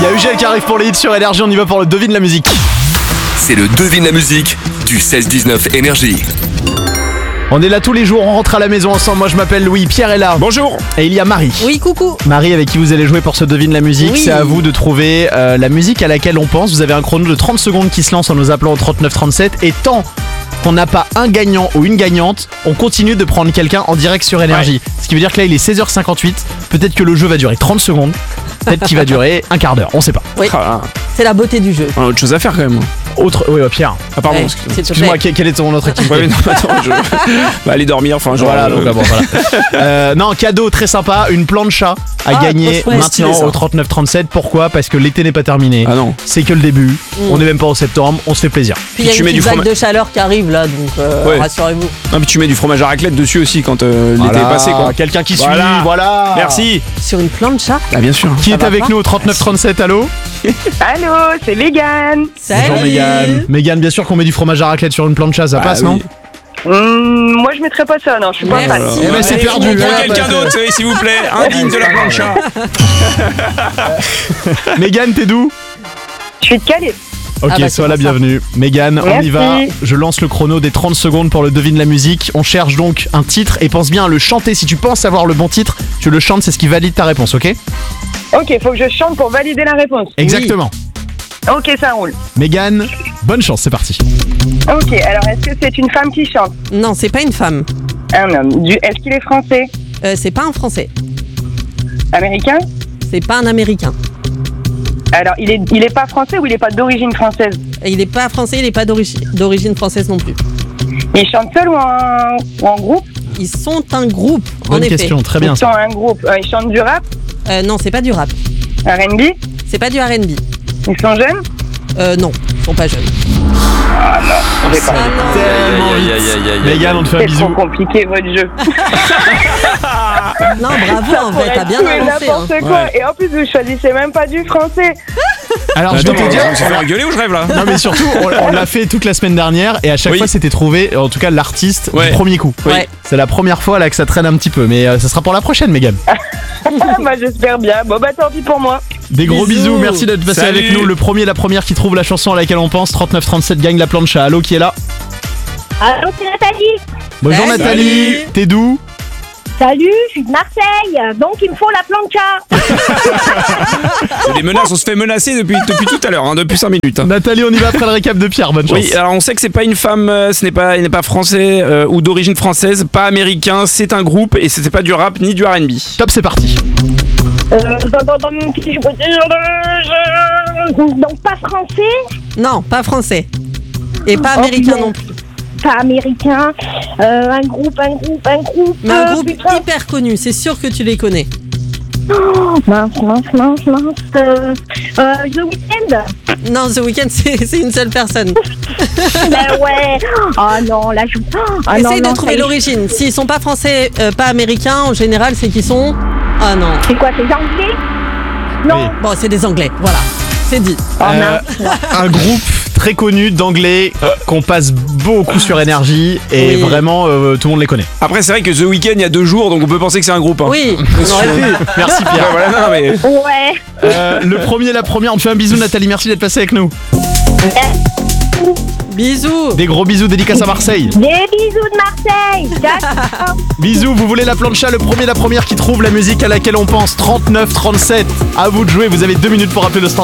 Il y a UGL qui arrive pour les hits sur Énergie, on y va pour le devine la musique. C'est le devine la musique du 16-19 Énergie. On est là tous les jours, on rentre à la maison ensemble. Moi je m'appelle Louis, Pierre est là. Bonjour. Et il y a Marie. Oui, coucou. Marie avec qui vous allez jouer pour ce devine la musique. Oui. C'est à vous de trouver la musique à laquelle on pense. Vous avez un chrono de 30 secondes qui se lance en nous appelant au 3937. Et tant qu'on n'a pas un gagnant ou une gagnante, on continue de prendre quelqu'un en direct sur Énergie. Ce qui veut dire que là il est 16h58. Peut-être que le jeu va durer 30 secondes. Peut-être qu'il va durer un quart d'heure, on sait pas. Oui, c'est la beauté du jeu. On a autre chose à faire quand même. Autre, oui, Pierre. Ah pardon, Ouais, excuse-moi. s'il te Excuse-moi, plaît. quelle est ton autre activité? Ouais, mais non, attends, je vais aller dormir. Enfin, genre. Voilà, donc bon, voilà. Non, cadeau très sympa, une plancha à Ah, gagner trop chouette. maintenant Stylé, au 3937. Pourquoi? Parce que l'été n'est pas terminé. Ah non. C'est que le début. On n'est même pas au septembre. On se fait plaisir. Puis il y a tu une mets du petite vague fromage. de chaleur qui arrive là, donc Ouais. rassurez-vous. Non, mais tu mets du fromage à raclette dessus aussi quand l'été Voilà, est passé, quoi. Quelqu'un qui Voilà. suit. Voilà. Merci. Sur une plancha. Ah, bien sûr. Qui Ça est va avec pas nous au 3937? Allô? Allô, c'est Mégane. Bonjour Mégane. Mégane, bien sûr qu'on met du fromage à raclette sur une plancha, ça Bah passe, oui. non? Moi, je mettrais pas ça, non, je suis pas Merci. fan. Eh ben, c'est Allez, perdu. Mégane. Trouvez quelqu'un d'autre, s'il vous plaît. Indigne de la plancha. Mégane, t'es d'où? Je suis de Calais. Ok, Ah bah, sois c'est la pour ça. bienvenue. Mégane, on y va. Merci. Je lance le chrono des 30 secondes pour le devine la musique. On cherche donc un titre et pense bien à le chanter. Si tu penses avoir le bon titre, tu le chantes, c'est ce qui valide ta réponse, ok? Ok, faut que je chante pour valider la réponse. Exactement. Ok, ça roule. Mégane, bonne chance, c'est parti. Ok, alors est-ce que c'est une femme qui chante? Non, c'est pas une femme. Un homme. Est-ce qu'il est français? C'est pas un Français. Américain? C'est pas un Américain. Alors, il est pas français ou il est pas d'origine française? Et il est pas français, il est pas d'origine française non plus. Il chante seul ou en groupe? Ils sont un groupe, en Bonne effet. question, très bien Ils ça. sont un groupe. Ils chantent du rap? Non, c'est pas du rap. R&B? C'est pas du R&B. Ils sont jeunes? Non, ils sont pas jeunes. J'ai pas. Tellement vite. Mégane, on te fait un C'est bisou. trop compliqué votre jeu. Non, bravo, en vrai, t'as bien Tout et avancé. Hein. n'importe quoi. Et en plus, vous choisissez même pas du français. Alors, je vais Attends, te dire. on se fait engueuler ou je rêve là? Non, mais surtout, on l'a fait toute la semaine dernière et à chaque Oui. fois, c'était trouvé, en tout cas, l'artiste Ouais. du premier coup. Oui. Ouais. C'est la première fois là que ça traîne un petit peu, mais ça sera pour la prochaine, Mégane. Bah, j'espère bien. Bon, bah, tant pis pour moi. Des gros bisous, Bisous. merci d'être passé Salut. avec nous. Le premier, la première qui trouve la chanson à laquelle on pense, 3937 gagne la plancha. Allô, qui est là? Allô, c'est Nathalie. Bonjour Salut. Nathalie, t'es d'où? Salut, je suis de Marseille, donc il me faut la plancha. C'est des menaces, on se fait menacer depuis tout à l'heure, depuis 5 minutes. Nathalie, on y va après le récap de Pierre, bonne chance. Oui, alors on sait que c'est pas une femme, il n'est pas français ou d'origine française, pas américain, c'est un groupe et c'est pas du rap ni du R&B. Top, c'est parti. Donc pas français, Non, pas français. Et pas américain non plus. pas américain, un groupe. Mais un groupe putain. hyper connu, c'est sûr que tu les connais. Mince. The Weeknd. Non, The Weeknd, c'est une seule personne. Ben ouais. Ah non, là je. Ah non, Essaye non, de trouver ça y est. l'origine. S'ils sont pas français, pas américains, en général, c'est qu'ils sont. Ah non. C'est quoi, c'est anglais? Non. Bon, c'est des Anglais, voilà. C'est dit. Oh mince. Un groupe très connu d'anglais qu'on passe beaucoup sur Énergie et Oui. vraiment tout le monde les connaît. Après c'est vrai que The Weeknd il y a 2 jours donc on peut penser que c'est un groupe. Hein. Oui, on aurait pu. Merci Ouais, Pierre. voilà, non, mais... Ouais. Le premier, la première, on te fait un bisou Nathalie, merci d'être passé avec nous. Bisous. Des gros bisous, dédicace à Marseille. Des bisous de Marseille. D'accord. Bisous, vous voulez la plancha, le premier, la première qui trouve la musique à laquelle on pense, 3937. À vous de jouer, vous avez 2 minutes pour appeler le standard.